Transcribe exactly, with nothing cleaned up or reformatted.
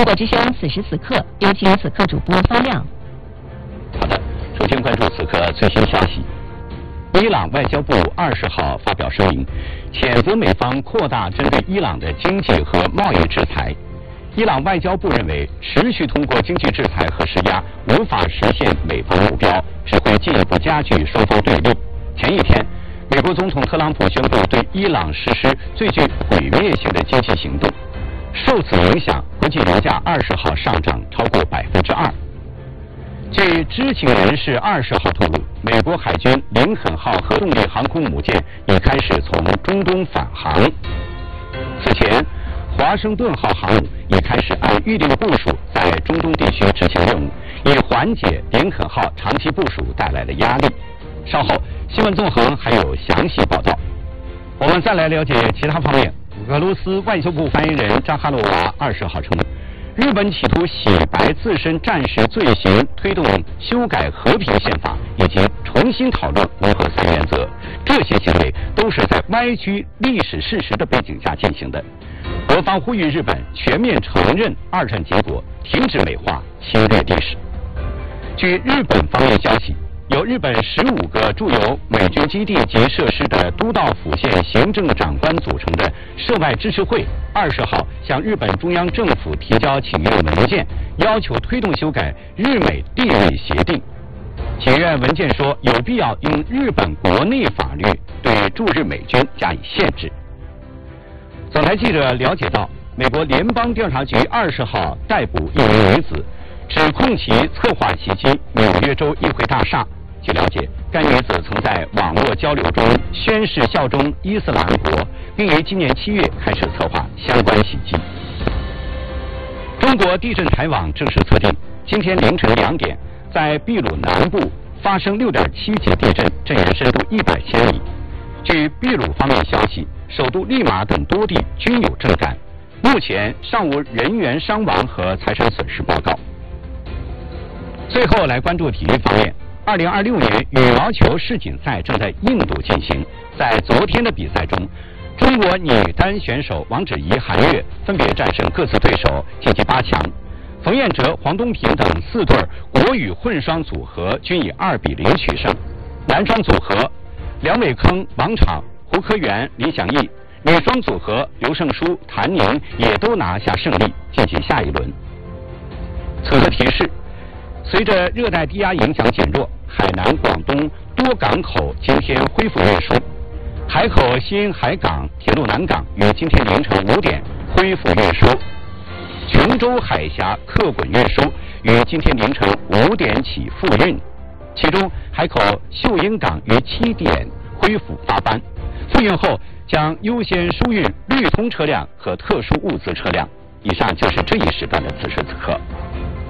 中国之声此时此刻，有请此刻主播方亮。 好的，首先关注此刻最新消息。伊朗外交部二十号发表声明，谴责美方扩大针对伊朗的经济和贸易制裁。伊朗外交部认为，持续通过经济制裁和施压无法实现美方目标，只会进一步加剧双方对立。前一天，美国总统特朗普宣布对伊朗实施最具毁灭性的经济行动，受此影响，国际油价二十号上涨超过百分之二。据知情人士二十号透露，美国海军林肯号核动力航空母舰已开始从中东返航。此前，华盛顿号航母已开始按预定部署在中东地区执行任务，以缓解林肯号长期部署带来的压力。稍后，新闻纵横还有详细报道。我们再来了解其他方面。俄罗斯外交部发言人扎哈罗娃二十号称，日本企图洗白自身战时罪行，推动修改和平宪法以及重新讨论无核三原则，这些行为都是在歪曲历史事实的背景下进行的。俄方呼吁日本全面承认二战结果，停止美化侵略历史。据日本方面消息，由日本十五个驻有美军基地及设施的都道府县行政长官组成的涉外支持会，二十号向日本中央政府提交请愿文件，要求推动修改日美地位协定。请愿文件说，有必要用日本国内法律对驻日美军加以限制。总台记者了解到，美国联邦调查局二十号逮捕一名女子，指控其策划袭击纽约州议会大厦。据了解，该女子曾在网络交流中宣誓效忠伊斯兰国，并于今年七月开始策划相关袭击。中国地震台网正式测定，今天凌晨两点，在秘鲁南部发生六点七级地震，震源深度一百千米。据秘鲁方面消息，首都利马等多地均有震感，目前尚无人员伤亡和财产损失报告。最后来关注体育方面。二零二六年羽毛球世锦赛正在印度进行，在昨天的比赛中，中国女单选手王芷怡、韩悦分别战胜各自对手，晋级八强。冯彦哲、黄东萍等四对国羽混双组合均以二比零取胜。男双组合梁伟铿、王昶、胡科元、李响义，女双组合刘胜书、谭宁也都拿下胜利，晋级下一轮。此刻提示。随着热带低压影响减弱，海南、广东多港口今天恢复运输。海口新海港铁路南港于今天凌晨五点恢复运输。琼州海峡客滚运输于今天凌晨五点起复运，其中海口秀英港于七点恢复发班，复运后将优先输运绿通车辆和特殊物资车辆。以上就是这一时段的此时此刻。